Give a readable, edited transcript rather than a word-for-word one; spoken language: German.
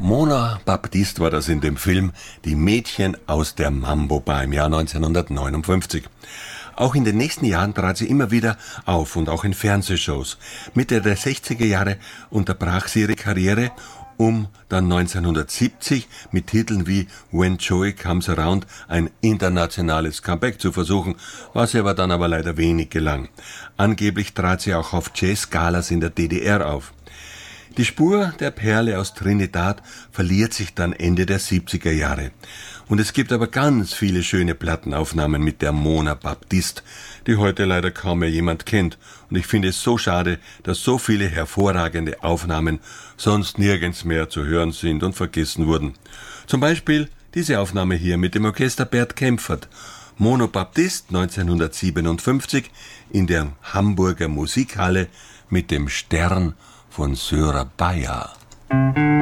Mona Baptiste war das in dem Film Die Mädchen aus der Mambo Bar im Jahr 1959. Auch in den nächsten Jahren trat sie immer wieder auf und auch in Fernsehshows. Mitte der 60er Jahre unterbrach sie ihre Karriere, um dann 1970 mit Titeln wie When Joey Comes Around ein internationales Comeback zu versuchen, was ihr aber dann leider wenig gelang. Angeblich trat sie auch auf Jazzgalas in der DDR auf. Die Spur der Perle aus Trinidad verliert sich dann Ende der 70er Jahre. Und es gibt aber ganz viele schöne Plattenaufnahmen mit der Mona Baptiste, die heute leider kaum mehr jemand kennt. Und ich finde es so schade, dass so viele hervorragende Aufnahmen sonst nirgends mehr zu hören sind und vergessen wurden. Zum Beispiel diese Aufnahme hier mit dem Orchester Bert Kaempfert. Mona Baptiste 1957 in der Hamburger Musikhalle mit dem Stern von Sörer Bayer.